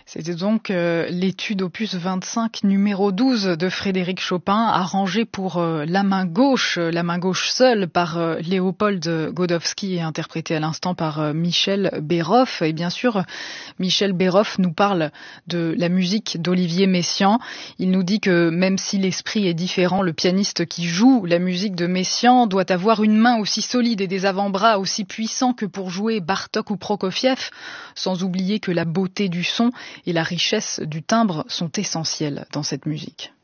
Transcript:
C'était donc l'étude opus 25 numéro 12 de Frédéric Chopin, arrangée pour la main gauche seule par Léopold Godowsky et interprétée à l'instant par Michel Béroff. Et bien sûr, Michel Béroff nous parle de la musique d'Olivier Messiaen. Il nous dit que même si l'esprit est différent, le pianiste qui joue la musique de Messiaen doit avoir une main aussi solide et des avant-bras aussi puissants que pour jouer Bartók ou Prokofiev, sans oublier que la beauté du son et la richesse du timbre sont essentielles dans cette musique.